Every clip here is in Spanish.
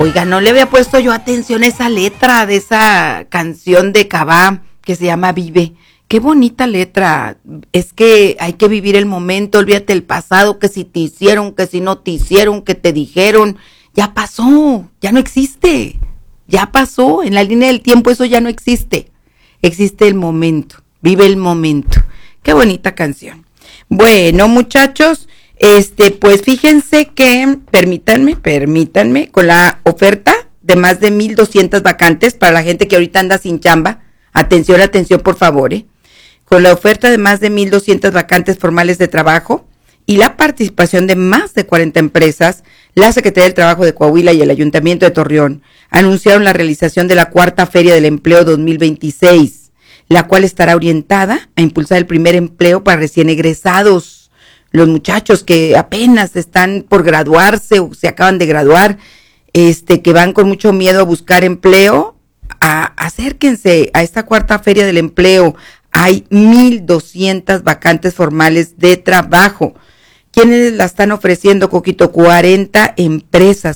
Oiga, no le había puesto yo atención a esa letra de esa canción de Cabá que se llama Vive. Qué bonita letra. Es que hay que vivir el momento, olvídate el pasado, que si te hicieron, que si no te hicieron, que te dijeron. Ya pasó, ya no existe. Ya pasó, en la línea del tiempo eso ya no existe. Existe el momento, vive el momento. Qué bonita canción. Bueno, muchachos, pues fíjense que, permítanme, con la oferta de más de 1,200 vacantes para la gente que ahorita anda sin chamba. Atención, por favor, con la oferta de más de 1,200 vacantes formales de trabajo y la participación de más de 40 empresas, la Secretaría del Trabajo de Coahuila y el Ayuntamiento de Torreón anunciaron la realización de la cuarta Feria del Empleo 2026, la cual estará orientada a impulsar el primer empleo para recién egresados. Los muchachos que apenas están por graduarse o se acaban de graduar, que van con mucho miedo a buscar empleo, acérquense a esta cuarta Feria del Empleo. Hay 1,200 vacantes formales de trabajo. ¿Quiénes la están ofreciendo, Coquito? 40 empresas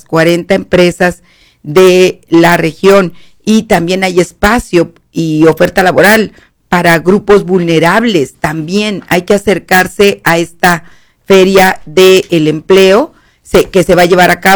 de la región, y también hay espacio y oferta laboral para grupos vulnerables. También hay que acercarse a esta Feria del Empleo que se va a llevar a cabo